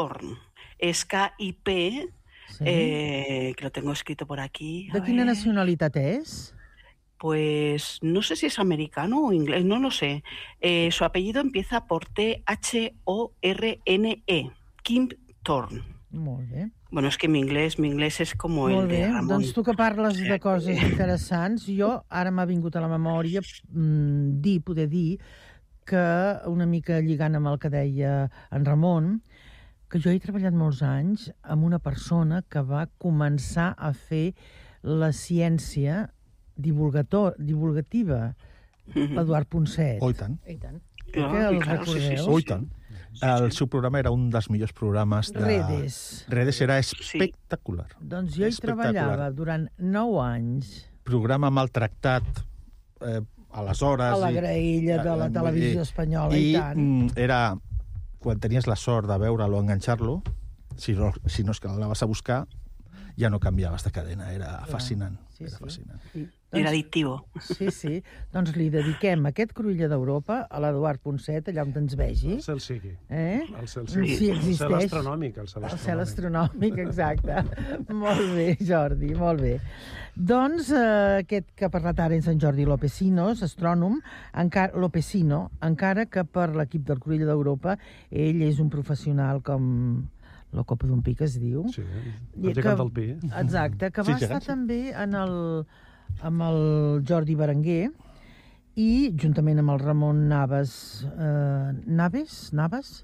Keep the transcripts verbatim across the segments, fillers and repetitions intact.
Thorne. Es K I P, Sí. eh, que lo tengo escrito por aquí. a De quina ver. nacionalitat és? Pues no sé si es americano o inglés, no lo sé. Eh, su apellido empieza por T H O R N E, Kim Thorne. Molt bé. Bueno, es que mi inglés, mi inglés es como Molt el de bé, Ramón. doncs tu que parles O sea de coses que- interessants, jo ara m'ha vingut a la memòria mm, dir, poder dir, que una mica lligant amb el que deia en Ramon, que jo he treballat molts anys amb una persona que va començar a fer la ciència divulgator, divulgativa, Ujú. l'Eduard Ponset. Oh, i tant. I tant. Claro, que el claro, sí, sí, recordeu? sí, Oh, i tant. El seu programa era un dels millors programes de... Redes. Redes era espectacular. Doncs jo hi Espectacular. treballava durant nou anys Programa maltractat eh, a les hores. a la i- graella de la eh, televisió i- espanyola, i, I tant. mm, era... Quan tenies la sort de veure-lo, enganxar-lo, si no, si no és que l'anaves a buscar, ja no canviaves de cadena. Era fascinant. sí, era sí. fascinant. Era adictivo. Sí, sí. Doncs li dediquem aquest Cruïlla d'Europa a l'Eduard Ponset, allà on ens vegi. El cel sigui. Eh? El cel Sí, sigui. El existeix. cel astronòmic. El cel El cel astronòmic. astronòmic, exacte. Molt bé, Jordi, molt bé. Doncs eh, aquest que ha parlat ara en Sant Jordi Lopesinos, astrònom, encara, Lopesino, encara que per l'equip del Cruïlla d'Europa ell és un professional com la copa d'un pi, que es diu. Sí, I el gegant del pi. Exacte, que Sí, va gegant, estar sí. també en el, amb el Jordi Berenguer i juntament amb el Ramon Navas. Eh, Naves? Naves?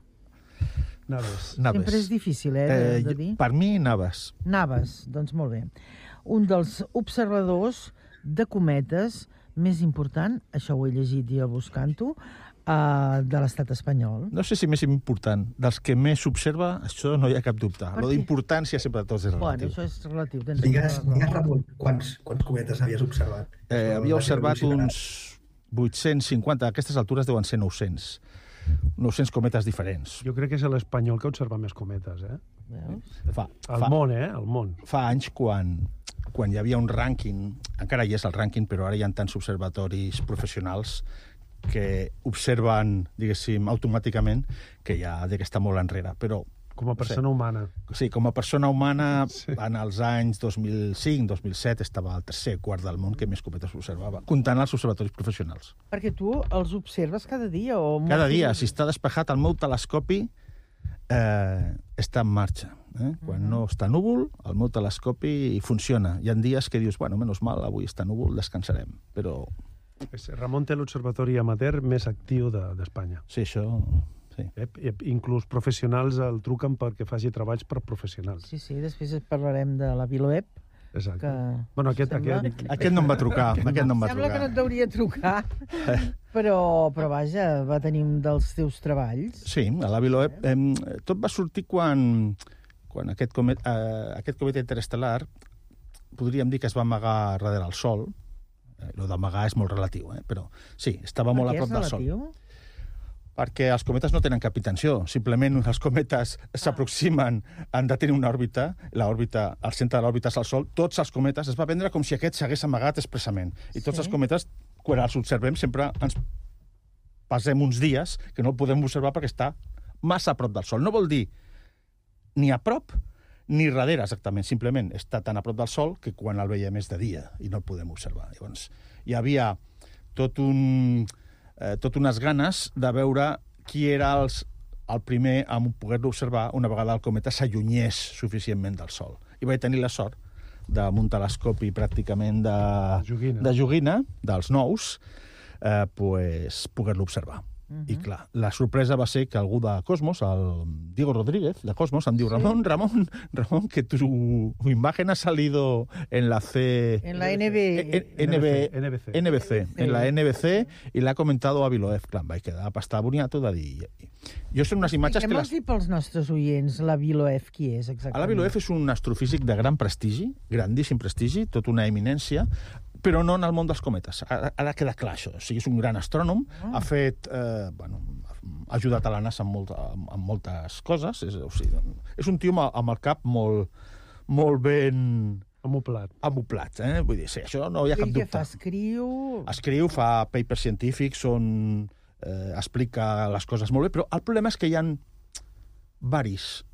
Naves. Naves. Sempre és difícil, eh, de, Eh, de dir. per mi, Naves. Naves, doncs molt bé. Un dels observadors de cometes més important, això ho he llegit jo buscant-ho, uh, de l'estat espanyol. No sé si més important. Dels que més s'observa, això no hi ha cap dubte. Per Lo què? d'importància sempre de tots és Bueno, relatiu. això és relatiu. Tens Digues, tota la digues raó. Ramon, quants, quants cometes havies observat? Eh, havia La seva observat velocitat. uns vuit-cents cinquanta, a aquestes altures deuen ser nou-cents. nou-cents cometes diferents. Jo crec que és l'espanyol que observa més cometes, eh? Veus? Fa, Al fa, món, eh? Al món. fa anys, quan, quan hi havia un rànquing, encara hi és el rànquing, però ara hi ha tants observatoris professionals que observen, diguéssim, automàticament, que ja ha d'estar molt enrere. Però, Com a persona humana. sí, com a persona humana, Sí. en els anys dos mil cinc dos mil set estava al tercer quart del món que més cometes observava, comptant els observatoris professionals. Perquè tu els observes cada dia o... molt Cada dia, sovint? si està despejat, el meu telescopi eh, està en marxa. Eh? Quan no està núvol, el meu telescopi funciona. Hi ha dies que dius, bueno, menys mal, avui està núvol, descansarem. Però, És- Ramon té l'observatori amateur més actiu de- d'Espanya. sí, això... Sí. Eh? I- Inclús professionals el truquen perquè faci treballs per professionals. Sí, sí, després parlarem de la Vilaweb, Exacte. que... Bueno, aquest, sembla- aquest... Aquest no em va trucar, aquest no em va Sembla que no trucar. et hauria trucar, però, però vaja, va tenir un dels teus treballs. Sí, a la Vilaweb. Eh, tot va sortir quan, quan aquest, comet, eh, aquest comet interestel·lar podríem dir que es va amagar darrere el Sol. Eh, lo d'amagar és molt relatiu, eh? Però sí, estava molt a Per què prop és del Sol. relatiu? Perquè els cometes no tenen cap intenció. Simplement els cometes s'aproximen, han de tenir una òrbita, l'òrbita, al centre de l'òrbita és el Sol, tots els cometes, es va vendre com si aquest s'hagués amagat expressament. I tots Sí. els cometes, quan els observem, sempre ens passem uns dies que no el podem observar perquè està massa a prop del Sol. No vol dir ni a prop ni darrere, exactament. Simplement està tan a prop del Sol que quan el veiem és de dia i no el podem observar. Llavors, hi havia tot un... Eh, tot unes ganes de veure qui era els, el primer a poder-lo observar una vegada el cometa s'allunyés suficientment del Sol. I vaig tenir la sort amb un telescopi pràcticament de Joguina. de joguina, dels nous, eh, pues, poder-lo observar. Uh-huh. I clar, la sorpresa va ser que algú de Cosmos, el Diego Rodríguez de Cosmos, em diu, Ramon, Ramon, Ramon, que tu imagen ha salido en la C... En la N B... Eh, N B N B C. N B C, en la N B C, i l'ha comentado a Vilaweb. Clar, em vaig quedar pastar boniato de dir... Jo són unes imatges que... Què Les... vols dir pels nostres oients, la Vilaweb, qui és exactament? A la Vilaweb és un astrofísic de gran prestigi, grandíssim prestigi, tot una eminència, però no en el món dels cometes. Ara, ara queda clar això. O sigui, és un gran astrònom, Ah. ha fet... Eh, bueno, ha ajudat a la NASA en, molt, en, en moltes coses. És, o sigui, és un tio amb, amb el cap molt, molt ben Amoplat. amoplat. Eh? Vull dir, sí, això no hi ha cap Ell què dubte. fa? Escriu... Escriu, fa papers científics on eh, explica les coses molt bé, però el problema és que hi ha varis